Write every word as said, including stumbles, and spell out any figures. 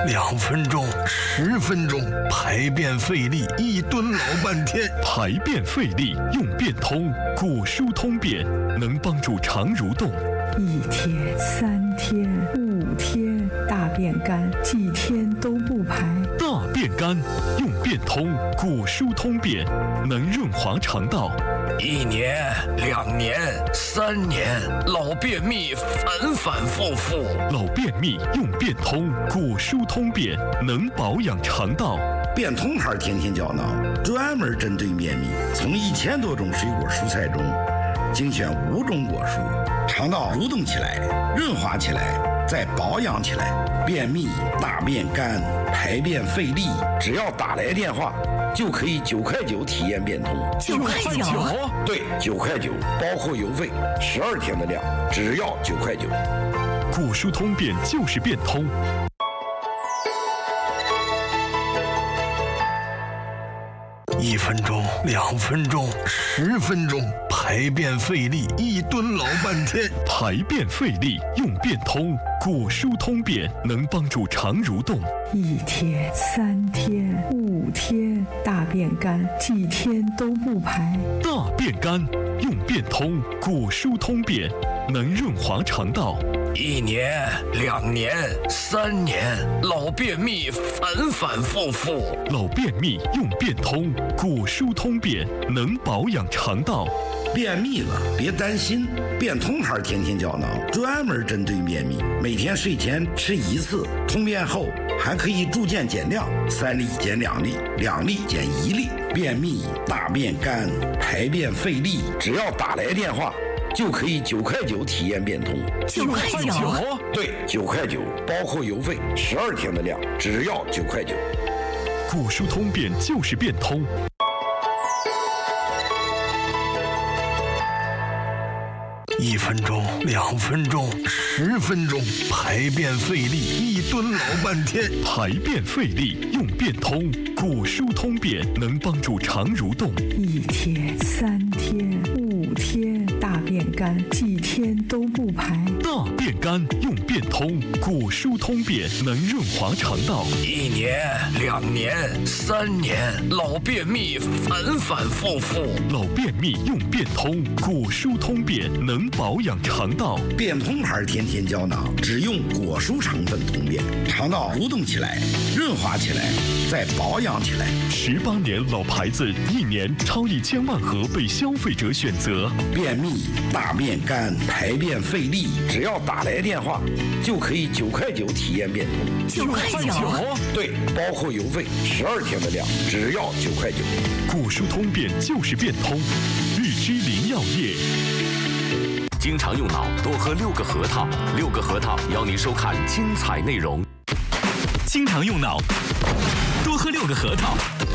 两分钟、十分钟，排便费力，一蹲老半天。 排便费力用便通，果蔬通便能帮助肠蠕动。 一天、三天、五天，大便干，几天都不排。 大便干用便通，果蔬通便能润滑肠道。 一年、两年、三年，老便秘反反复复。 老便秘用便通，果蔬通便能保养肠道。 便通牌天天胶囊专门针对便秘，从一千多种水果蔬菜中精选五种果蔬，肠道蠕动起来，润滑起来，再保养起来。便秘、大便干、排便费力，只要打来电话就可以九块九体验便通。 九块九？ 对，九块九，包括邮费，十二天的量，只要九块九。 果蔬通便就是便通。 一分钟、两分钟、十分钟，排便费力，一蹲老半天。 排便费力用便通，果蔬通便能帮助肠蠕动。 一天、三天、五天，大便干，几天都不排。 大便干用便通，果蔬通便能润滑肠道。 一年、两年、三年，老便秘反反复复。 老便秘用便通，果蔬通便能保养肠道。 便秘了别担心，便通牌天天胶囊专门针对便秘，每天睡前吃一次，通便后还可以逐渐减量，三粒减两粒，两粒减一粒。便秘、大便干、排便费力，只要打来电话就可以九块九体验便通。 九块九？ 对，九块九，包括邮费，十二天的量，只要九块九。 果蔬通便就是便通。 一分钟、两分钟、十分钟，排便费力，一蹲老半天。 排便费力用便通，果蔬通便能帮助肠蠕动。 一天、三天、五天，大便干，几天都不排。 大便干用便通，果蔬通便能润滑肠道。 一年、两年、三年，老便秘反反复复。 老便秘用便通，果蔬通便能保养肠道。 便通牌天天胶囊只用果蔬成分通便，肠道蠕动起来，润滑起来，再保养起来。 十八年老牌子，一年超一千万盒被消费者选择。 便秘、大便干、排便费力，只要打来电话就可以九块九体验便通。 九块九？ 对，包括邮费，十二天的量，只要九块九。 果蔬通便就是便通。日之林药业。 经常用脑，多喝六个核桃。六个核桃邀您收看精彩内容。 经常用脑，多喝六个核桃。